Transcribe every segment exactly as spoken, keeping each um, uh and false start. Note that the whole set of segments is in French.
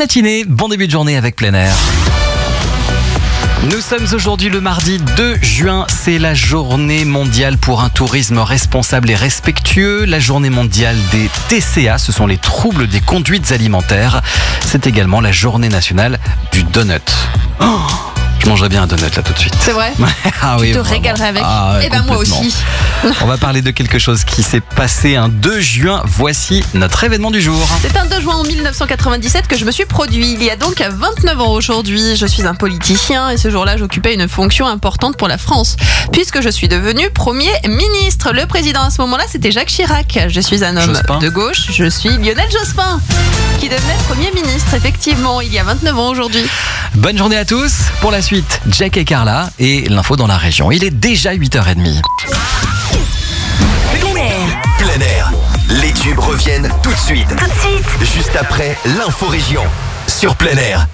matinée, bon début de journée avec plein air. Nous sommes aujourd'hui le mardi deux juin, c'est la journée mondiale pour un tourisme responsable et respectueux, la journée mondiale des T C A, ce sont les troubles des conduites alimentaires. C'est également la journée nationale du donut. Oh, je mangerais bien un donut là tout de suite. C'est vrai. Ah tu oui, te vraiment. régalerais avec. Ah, Et ben moi aussi. On va parler de quelque chose qui s'est passé un deux juin. Voici notre événement du jour. C'est un deux juin en mille neuf cent quatre-vingt-dix-sept que je me suis produit. Il y a donc vingt-neuf ans aujourd'hui. Je suis un politicien et ce jour-là, j'occupais une fonction importante pour la France, puisque je suis devenu Premier ministre. Le président à ce moment-là, c'était Jacques Chirac. Je suis un homme Jospin. de gauche. Je suis Lionel Jospin, qui devenait Premier ministre, effectivement, il y a vingt-neuf ans aujourd'hui. Bonne journée à tous. Pour la suite, Jack et Carla et l'info dans la région. Il est déjà huit heures trente. Plein air. Les tubes reviennent tout de suite. Tout de suite. Juste après l'info région. Sur plein air.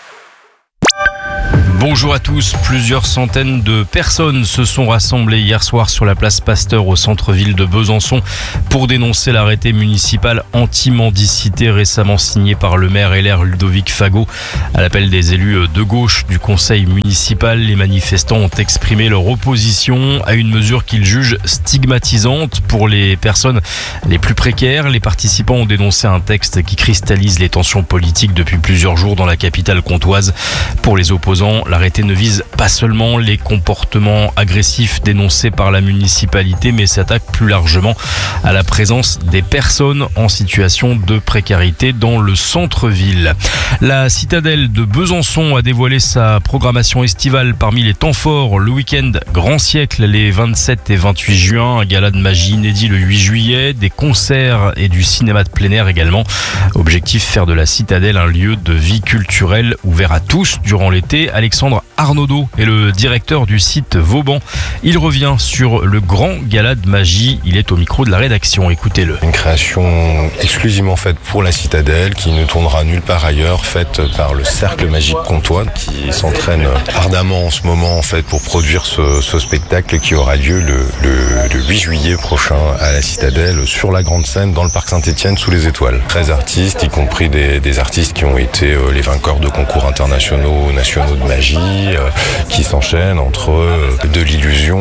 Bonjour à tous. Plusieurs centaines de personnes se sont rassemblées hier soir sur la place Pasteur au centre-ville de Besançon pour dénoncer l'arrêté municipal anti-mendicité récemment signé par le maire L R Ludovic Fagot. À l'appel des élus de gauche du conseil municipal, les manifestants ont exprimé leur opposition à une mesure qu'ils jugent stigmatisante pour les personnes les plus précaires. Les participants ont dénoncé un texte qui cristallise les tensions politiques depuis plusieurs jours dans la capitale comtoise. Pour les opposants, l'arrêté ne vise pas seulement les comportements agressifs dénoncés par la municipalité, mais s'attaque plus largement à la présence des personnes en situation de précarité dans le centre-ville. La citadelle de Besançon a dévoilé sa programmation estivale parmi les temps forts. Le week-end Grand Siècle, les vingt-sept et vingt-huit juin, un gala de magie inédit le huit juillet, des concerts et du cinéma de plein air également. Objectif, faire de la citadelle un lieu de vie culturelle ouvert à tous durant l'été. Alexandre Arnaudot est le directeur du site Vauban. Il revient sur le grand gala de magie. Il est au micro de la rédaction. Écoutez-le. Une création exclusivement faite pour la citadelle, qui ne tournera nulle part ailleurs, faite par le Cercle Magique Comtois, qui s'entraîne ardemment en ce moment en fait pour produire ce, ce spectacle qui aura lieu le, le, le huit juillet prochain à la citadelle, sur la grande scène dans le parc Saint-Étienne sous les étoiles. treize artistes, y compris des, des artistes qui ont été euh, les vainqueurs de concours internationaux, nationaux de magie, euh, qui s'enchaînent entre euh, de l'illusion,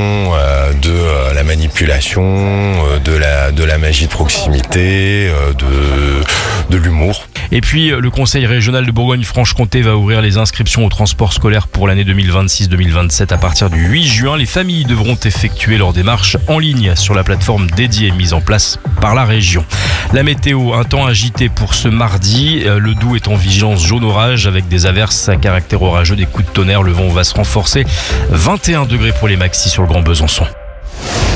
euh, de euh, la manipulation, euh, de la de la magie de proximité, euh, de de l'humour. Et puis, le Conseil régional de Bourgogne-Franche-Comté va ouvrir les inscriptions au transport scolaire pour l'année deux mille vingt-six deux mille vingt-sept à partir du huit juin. Les familles devront effectuer leur démarche en ligne sur la plateforme dédiée mise en place par la région. La météo, un temps agité pour ce mardi. Le Doubs est en vigilance jaune orage avec des averses à caractère orageux, des coups de tonnerre. Le vent va se renforcer. vingt et un degrés pour les maxis sur le Grand Besançon.